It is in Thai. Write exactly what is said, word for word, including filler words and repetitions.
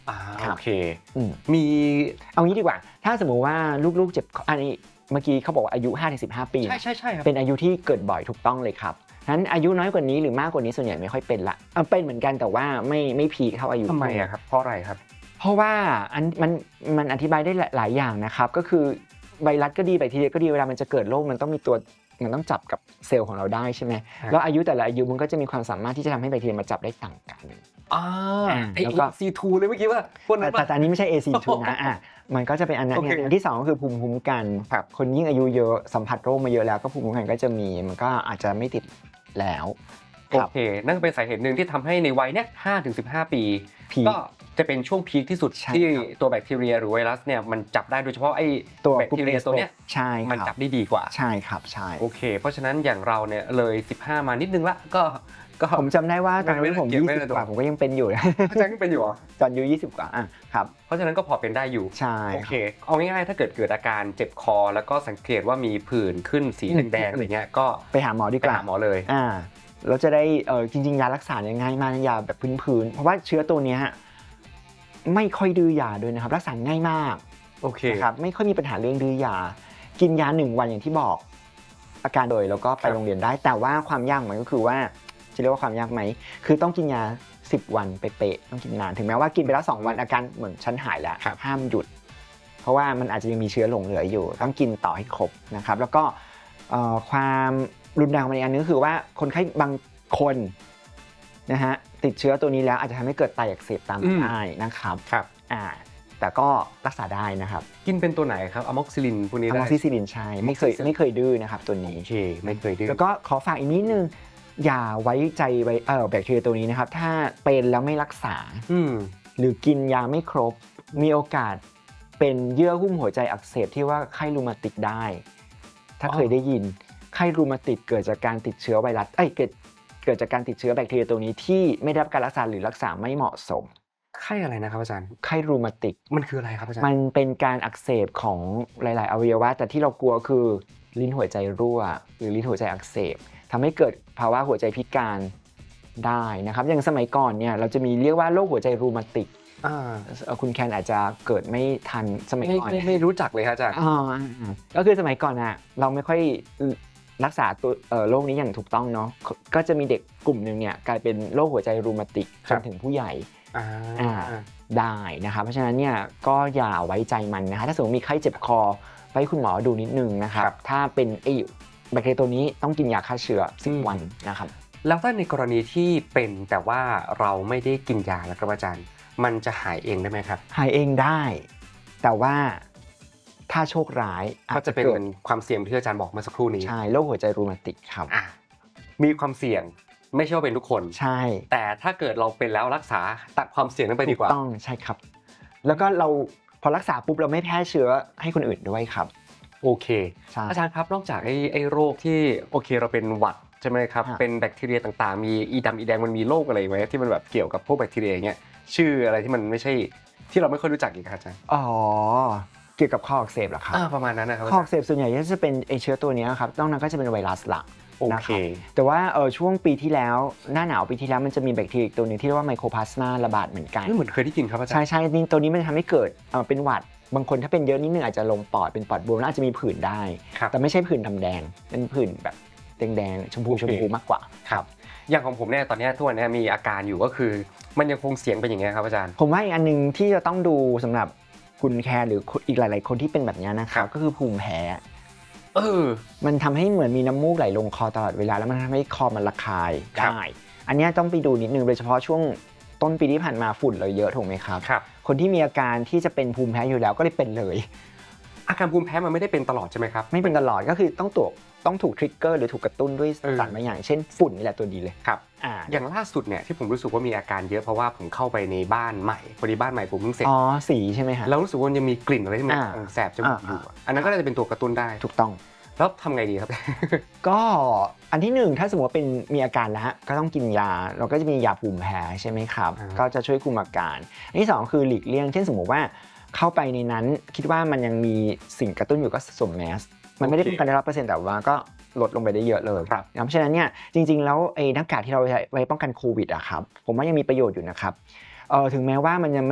อ่าโอเคมีเอางี้ดีกว่าถ้าสมมุติว่าลูกๆเจ็บอันนี้เมื่อกี้เขาบอกว่าอายุ ห้าถึงสิบห้า ปีใช่ใช่ใช่ครับเป็นอายุที่เกิดบ่อยถูกต้องเลยครับนั้นอายุน้อยกว่านี้หรือมากกว่านี้ส่วนใหญ่ไม่ค่อยเป็นละเป็นเหมือนกันแต่ว่าไม่ไม่พีคเท่าอายุทำไมอะครับเพราะอะไรครับเพราะว่าอันมันมันอธิบายได้หลายอย่างนะครับก็คือไวรัสก็ดีแบคทีเรียก็ดีเวลามันจะเกิดโรคมันต้องมีตัวมันต้องจับกับเซลล์ของเราได้ใช่ไหมแล้วอายุแต่ละอายุมันก็จะมีความสามารถที่จะทำให้แบคทีเรียมาจับได้ต่างกันอ่าแล้วก็ ซี ทู เลยเมื่อกี้ว่าพวกนั้นแต่อันนี้ไม่ใช่ เอ ซี ทู นะอ่ะมันก็จะเป็นอันนั้นอันที่สองก็คือภูมิคุ้มกันคนยิ่งอายุเยอะสัมผัสโรคมาเยอะแล้วก็ภูมิคุ้มกันก็จะมีมันก็อาจจะไม่ติดแล้วโอเคนั่นเป็นสาเหตุหนึ่งที่ทำให้ในวัยเนี้ย ห้าถึงสิบห้า ปีก็จะเป็นช่วงพีคที่สุดที่ตัวแบคทีเรียหรือไวรัสเนี่ยมันจับได้โดยเฉพาะไอ้ตัวแบคทีเรียตัวเนี้ยมันจับได้ดีกว่าใช่ครับใช่โอเคเพราะฉะนั้นอย่างเราเนี่ยเลยสิบห้ามานิดนึงละก็ก็ผมจำได้ว่าตอนนั้นผมยี่สิบกว่าผมก็ยังเป็นอยู่อาจารย์ก็เป็นอยู่เหรอตอนอายุยี่สิบกว่าอ่ะครับเพราะฉะนั้นก็พอเป็นได้อยู่ใช่โอเคเอาง่ายๆถ้าเกิดเกิดอาการเจ็บคอแล้วก็สังเกตว่ามีผื่นขึ้นสีแดงๆอะไรเงี้ยก็ไปหาหมอดีกว่าไปหาหมอเลยอ่าเราจะได้เออจริงๆยารักษาง่ายมากยาแบบพื้นๆเพราะว่าเชื้อตัวนี้ไม่ค่อยดื้อยาด้วยนะครับรักษาง่ายมากโอเคครับไม่ค่อยมีปัญหาเรื่องดื้อยากินยาหนึ่งวันอย่างที่บอกอาการโดยแล้วก็ไปโรงเรียนได้แต่ว่าความยากมันก็คือว่าจะเรียกว่าความยากไหมคือต้องกินยาสิบวันเป๊ะๆต้องกินนานถึงแม้ว่ากินไปแล้วสองวันอาการเหมือนฉันหายแล้วห้ามหยุดเพราะว่ามันอาจจะยังมีเชื้อหลงเหลืออยู่ต้องกินต่อให้ครบนะครับแล้วก็ความรุนแรงของมันอีกอันนึงก็คือว่าคนไข้บางคนนะฮะติดเชื้อตัวนี้แล้วอาจจะทำให้เกิดไตอักเสบตามมาได้นะครับครับอ่าแต่ก็รักษาได้นะครับกินเป็นตัวไหนครับอะม็อกซิลินพวกนี้ได้อะม็อกซิลินใช่ไม่เคยไม่เคยดื้อนะครับตัวนี้โอเคไม่เคยดื้อแล้วก็ขอฝากอีกนิดนึงอย่าไว้ใจไว้เอ่อแบคทีเรียตัวนี้นะครับถ้าเป็นแล้วไม่รักษาหรือกินยาไม่ครบมีโอกาสเป็นเยื่อหุ้มหัวใจอักเสบที่ว่าไข้รูมาติกได้ถ้าเคยได้ยินไข้รูมาติกเกิดจากการติดเชื้อไวรัสเอ้ยเกิดเกิดจากการติดเชื้อแบคทีเรียตัวนี้ที่ไม่ได้รับการรักษาหรือรักษาไม่เหมาะสมไข้อะไรนะครับอาจารย์ไข้รูมาติกมันคืออะไรครับอาจารย์มันเป็นการอักเสบของหลายๆอวัยวะแต่ที่เรากลัวคือลิ้นหัวใจรั่วหรือลิ้นหัวใจอักเสบทำให้เกิดภาวะหัวใจพิการได้นะครับอย่างสมัยก่อนเนี่ยเราจะมีเรียกว่าโรคหัวใจรูมาติกคุณแคนอาจจะเกิดไม่ทันสมัยก่อนไม่รู้จักเลยครับอาจารย์อ๋อก็คือสมัยก่อนอ่ะเราไม่ค่อยรักษาตัวโรคนี้อย่างถูกต้องเนาะก็จะมีเด็กกลุ่มหนึ่งเนี่ยกลายเป็นโรคหัวใจรูมาติกจนถึงผู้ใหญ่ได้นะครับเพราะฉะนั้นเนี่ยก็อย่าไว้ใจมันนะฮะถ้าสมมติมีไข้เจ็บคอไปให้คุณหมอดูนิดนึงนะครับถ้าเป็นไอ้แบคทีเรียตัวนี้ต้องกินยาฆ่าเชื้อสิบวันนะครับแล้วถ้าในกรณีที่เป็นแต่ว่าเราไม่ได้กินยาแล้วครับอาจารย์มันจะหายเองได้ไหมครับหายเองได้แต่ว่าถ้าโชคร้ายก็จะเป็นความเสี่ยงที่อาจารย์บอกเมื่อสักครู่นี้ใช่โรคหัวใจรูมาติกครับมีความเสี่ยงไม่ใช่ว่าเป็นทุกคนใช่แต่ถ้าเกิดเราเป็นแล้วรักษาตัดความเสี่ยงนั้นไปดีกว่าต้องใช่ครับแล้วก็เราพอรักษาปุ๊บเราไม่แพร่เชื้อให้คนอื่นด้วยครับโอเคอาจารย์ครับนอกจากไอ้ไอ้โรคที่โอเคเราเป็นหวัดใช่ไหมครับเป็นแบคทีเรียต่างๆมีอีดำอีแดงมันมีโรคอะไรไหมที่มันแบบเกี่ยวกับพวกแบคทีเรียอย่างเงี้ยชื่ออะไรที่มันไม่ใช่ที่เราไม่ค่อยรู้จักอีกครับอาจารย์อ๋อเกี่ยวกับข้ออักเสบเหรอครับประมาณนั้นนะครับข้ออักเสบส่วนใหญ่จะเป็นไอเชื้อตัวนี้ครับนอกนั้นก็จะเป็นไวรัสหลักโอเคแต่ว่าเออช่วงปีที่แล้วหน้าหนาวปีที่แล้วมันจะมีแบคทีเรียตัวนึงที่เรียกว่าไมโครพลาสมาระบาดเหมือนกันไม่เหมือนเคยได้ยินครับอาจารย์ใช่ใช่นี่ตัวนี้มันทำให้เกิดเออเป็นหวัดบางคนถ้าเป็นเยอะนิดนึงอาจจะลงปอดเป็นปอดบวมแล้วอาจจะมีผื่นได้แต่ไม่ใช่ผื่นดำแดงเป็นผื่นแบบแดงๆชมพูชมพูมากกว่าครับอย่างของผมเนี่ยตอนนี้ทุกวันนี้มีอาการอยู่ก็คือมันยังคงเสียงเป็นอย่างเงี้ยครับอาจารย์ผมว่าอีกอันนึงที่จะต้องดูสำหรับคุณแคร์หรืออีกหลายๆคนที่เป็นแบบนี้นะครับก็คือภูมิแพ้เออมันทำให้เหมือนมีน้ำมูกไหลลงคอตลอดเวลาแล้วมันทำให้คอมันระคายได้อันนี้ต้องไปดูนิดนึงโดยเฉพาะช่วงต้นปีที่ผ่านมาฝุ่นเราเยอะถูกไหมครับครับคนที่มีอาการที่จะเป็นภูมิแพ้อยู่แล้วก็เลยเป็นเลยอาการภูมิแพ้มันไม่ได้เป็นตลอดใช่ไหมครับไม่เป็นตลอดก็คือต้องตัวต้องถูกทริกเกอร์หรือถูกกระตุ้นด้วยสารบางอย่างเช่นฝุ่นนี่แหละตัวดีเลยครับอย่างล่าสุดเนี่ยที่ผมรู้สึกว่ามีอาการเยอะเพราะว่าผมเข้าไปในบ้านใหม่พอดีบ้านใหม่ผมเพิ่งเสร็จอ๋อสีใช่ไหมฮะแล้วรู้สึกว่ายังมีกลิ่นอะไรที่มันแสบจมูกอยู่อันนั้นก็จะเป็นตัวกระตุ้นได้ถูกต้องแล้วทำไงดีครับก็อันที่หนึ่งถ้าสมมติว่าเป็นมีอาการแล้วก็ต้องกินยาเราก็จะมียาภูมิแพ้ใช่ไหมครับก็จะช่วยคุมอาการอันที่สองคือหลีกเลี่ยงเช่นสมมติว่าเข้าไปในนั้นคิดว่ามันยังมีสิ่งกระตุ้นอยู่ก็สวมแมสมันไม่ได้ป้องกันได้ร้อยเปอร์เซ็นต์แต่ว่าก็ลดลงไปได้เยอะเลยเพราะฉะนั้นเนี่ยจริงๆแล้วไอ้หน้ากากที่เราใช้ไว้ป้องกันโควิดอะครับผมว่ายังมีประโยชน์อยู่นะครับเออถึงแม้ว่ามันยัง